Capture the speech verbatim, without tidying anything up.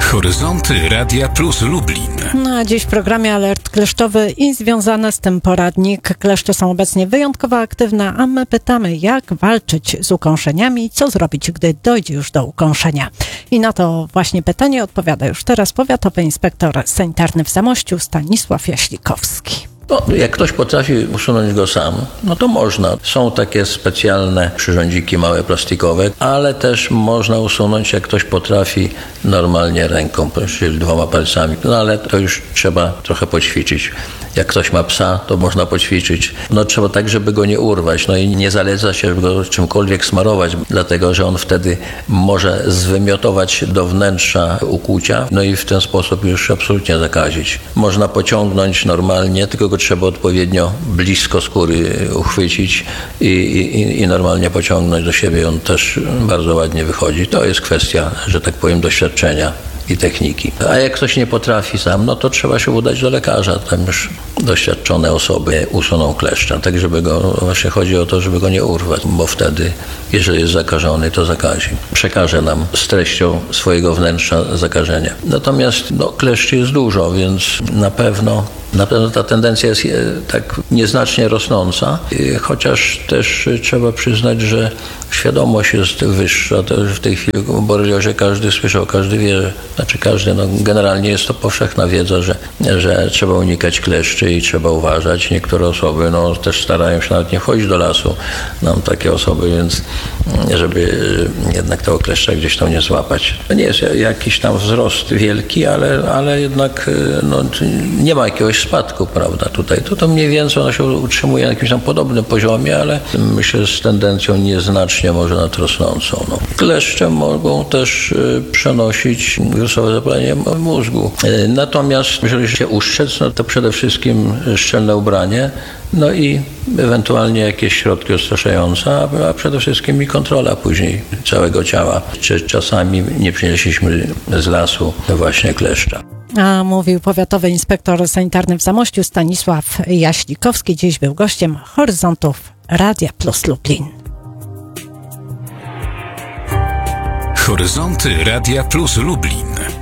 Horyzonty Radia Plus Lublin. No a dziś w programie alert kleszczowy i związany z tym poradnik. Kleszcze są obecnie wyjątkowo aktywne, a my pytamy, jak walczyć z ukąszeniami i co zrobić, gdy dojdzie już do ukąszenia. I na to właśnie pytanie odpowiada już teraz powiatowy inspektor sanitarny w Zamościu Stanisław Jaślikowski. No, jak ktoś potrafi usunąć go sam, no to można. Są takie specjalne przyrządziki małe, plastikowe, ale też można usunąć, jak ktoś potrafi normalnie ręką, czyli dwoma palcami. No ale to już trzeba trochę poćwiczyć. Jak ktoś ma psa, to można poćwiczyć. No trzeba tak, żeby go nie urwać. No i nie zaleca się go czymkolwiek smarować, dlatego że on wtedy może zwymiotować do wnętrza ukłucia, no i w ten sposób już absolutnie zakazić. Można pociągnąć normalnie, tylko go trzeba odpowiednio blisko skóry uchwycić i, i, i normalnie pociągnąć do siebie. On też bardzo ładnie wychodzi. To jest kwestia, że tak powiem, doświadczenia i techniki. A jak ktoś nie potrafi sam, no to trzeba się udać do lekarza. Tam już doświadczone osoby usuną kleszcza, tak żeby go, właśnie chodzi o to, żeby go nie urwać, bo wtedy, jeżeli jest zakażony, to zakazi. Przekaże nam z treścią swojego wnętrza zakażenia. Natomiast no, kleszczy jest dużo, więc na pewno Na pewno ta tendencja jest tak nieznacznie rosnąca, chociaż też trzeba przyznać, że świadomość jest wyższa. To już w tej chwili o boreliozie każdy słyszał, każdy wie, znaczy każdy, no generalnie jest to powszechna wiedza, że, że trzeba unikać kleszczy i trzeba uważać. Niektóre osoby no, też starają się nawet nie wchodzić do lasu, nam takie osoby, więc żeby jednak tego kleszcza gdzieś tam nie złapać. To nie jest jakiś tam wzrost wielki, ale, ale jednak no, nie ma jakiegoś spadku, prawda, tutaj. To, to mniej więcej ono się utrzymuje na jakimś tam podobnym poziomie, ale myślę, że z tendencją nieznacznie może nad rosnącą. No. Kleszcze mogą też y, przenosić wirusowe zapalenie mózgu. Y, natomiast jeżeli się uszczec, no to przede wszystkim szczelne ubranie, no i ewentualnie jakieś środki odstraszające, a przede wszystkim i kontrola później całego ciała. Czy czasami nie przynieśliśmy z lasu właśnie kleszcza. A mówił powiatowy inspektor sanitarny w Zamościu Stanisław Jaślikowski. Dziś był gościem Horyzontów Radia Plus Lublin. Horyzonty Radia Plus Lublin.